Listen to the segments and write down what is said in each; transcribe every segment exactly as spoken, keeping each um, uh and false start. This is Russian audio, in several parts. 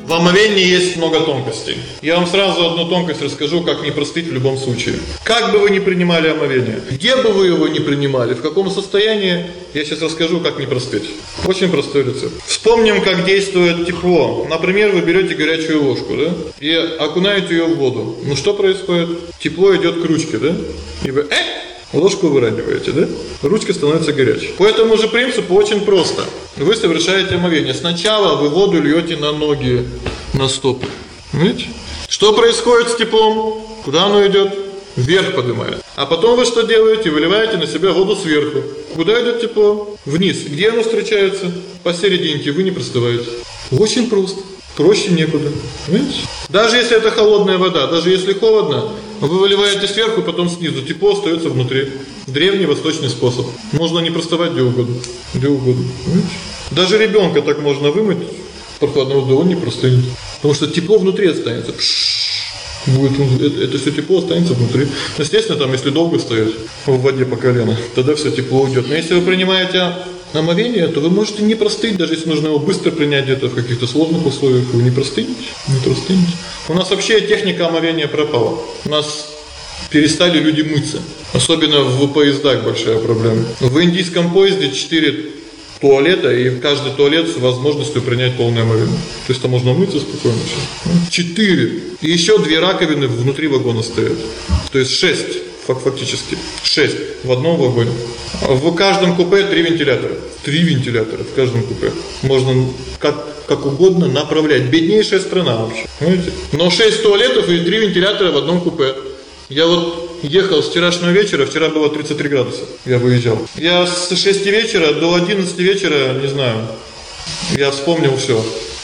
В омовении есть много тонкостей. Я вам сразу одну тонкость расскажу, как не простыть в любом случае. Как бы вы ни принимали омовение, где бы вы его ни принимали, в каком состоянии, я сейчас расскажу, как не простыть. Очень простой рецепт. Вспомним, как действует тепло. Например, вы берете горячую ложку, да, и окунаете ее в воду. Ну что происходит? Тепло идет к ручке, да? И вы, э, ложку выравниваете, да? Ручка становится горячей. По этому же принципу очень просто. Вы совершаете омовение. Сначала вы воду льете на ноги, на стопы. Видите? Что происходит с теплом? Куда оно идет? Вверх поднимает. А потом вы что делаете? Выливаете на себя воду сверху. Куда идет тепло? Вниз. Где оно встречается? Посерединке. Вы не простываете. Очень просто. Проще некуда. Видите? Даже если это холодная вода, даже если холодно, вы выливаете сверху, потом снизу. Тепло остается внутри. Древний восточный способ. Можно не простывать где угодно. Где угодно. Видите? Даже ребенка так можно вымыть прохладной водой, он не простынет. Потому что тепло внутри останется. Будет, это, это все тепло останется внутри. Естественно, там, если долго стоять в воде по колено, тогда все тепло уйдет. Но если вы принимаете омовение, то вы можете не простыть, даже если нужно его быстро принять где-то в каких-то сложных условиях, вы не простынете, не простынете. У нас вообще техника омовения пропала. У нас перестали люди мыться. Особенно в поездах большая проблема. В индийском поезде четыре туалета, и в каждый туалет с возможностью принять полное омовение. То есть там можно мыться спокойно. Четыре. И еще две раковины внутри вагона стоят. То есть шесть, фактически. Шесть в одном вагоне. В каждом купе три вентилятора. Три вентилятора в каждом купе. Можно как, как угодно направлять. Беднейшая страна вообще. Понимаете? Но шесть туалетов и три вентилятора в одном купе. Я вот ехал с вчерашнего вечера, вчера было тридцать три градуса, я выезжал. Я с шести вечера до одиннадцати вечера, не знаю, я вспомнил все.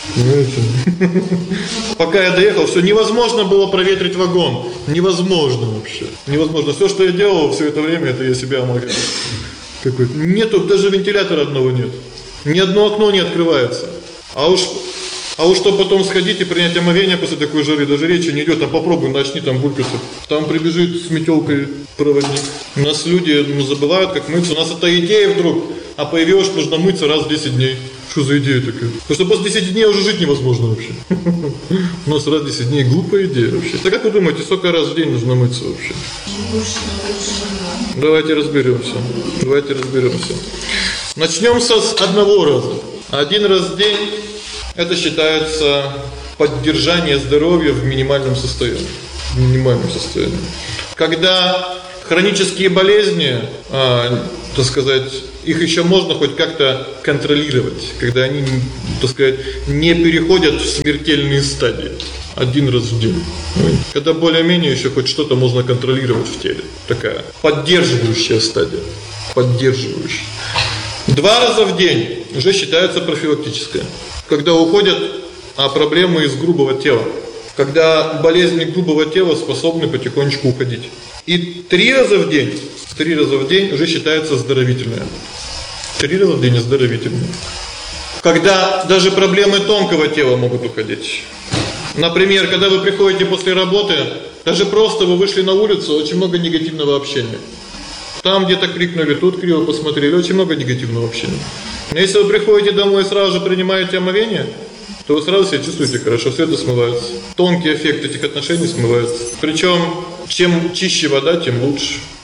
Пока я доехал, все невозможно было проветрить вагон. Невозможно вообще. Невозможно. Все, что я делал все это время, это я себя омовил. Нету, даже вентилятора одного нет. Ни одно окно не открывается. А уж... А уж что потом сходить и принять омовение после такой жары, даже речи не идет. Там попробуй, начни там булькаться. Там прибежит с метелкой проводник. У нас люди ну, забывают, как мыться. У нас это идея вдруг. А появилось, что нужно мыться раз в десять дней. Что за идея такая? Потому что после десяти дней уже жить невозможно вообще. У нас раз в десять дней глупая идея вообще. Так как вы думаете, сколько раз в день нужно мыться вообще? Давайте разберемся. Давайте разберемся. Начнем с одного раза. Один раз в день. Это считается поддержание здоровья в минимальном состоянии. В минимальном состоянии. Когда хронические болезни, а, так сказать, их еще можно хоть как-то контролировать, когда они, так сказать, не переходят в смертельные стадии. Один раз в день. Когда более-менее еще хоть что-то можно контролировать в теле. Такая поддерживающая стадия. Поддерживающая. Два раза в день уже считается профилактическое. Когда уходят а, проблемы из грубого тела. Когда болезни грубого тела способны потихонечку уходить. И три раза в день, три раза в день уже считается оздоровительное. Три раза в день оздоровительное. Когда даже проблемы тонкого тела могут уходить. Например, когда вы приходите после работы, даже просто вы вышли на улицу, очень много негативного общения. Там где-то крикнули, тут криво посмотрели, очень много негативного общения. Но если вы приходите домой и сразу же принимаете омовение, то вы сразу себя чувствуете хорошо, все это смывается. Тонкий эффект этих отношений смывается. Причем, чем чище вода, тем лучше.